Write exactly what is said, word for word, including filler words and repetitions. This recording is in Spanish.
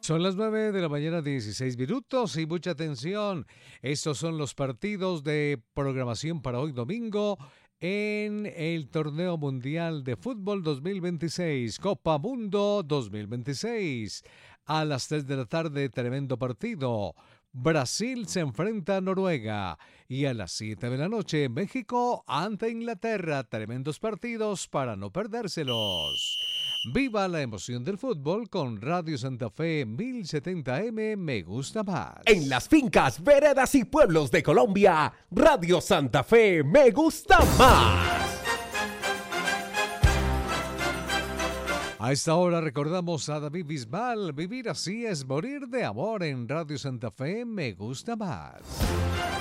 Son las nueve de la mañana, dieciséis minutos y mucha atención. Estos son los partidos de programación para hoy domingo en el Torneo Mundial de Fútbol dos mil veintiséis, Copa Mundo dos mil veintiséis. A las tres de la tarde, tremendo partido. Brasil se enfrenta a Noruega y a las siete de la noche México ante Inglaterra. Tremendos partidos para no perdérselos. Viva la emoción del fútbol con Radio Santa Fe mil setenta M Me Gusta Más. En las fincas, veredas y pueblos de Colombia, Radio Santa Fe Me Gusta Más. A esta hora recordamos a David Bisbal. Vivir así es morir de amor en Radio Santa Fe Me Gusta Más.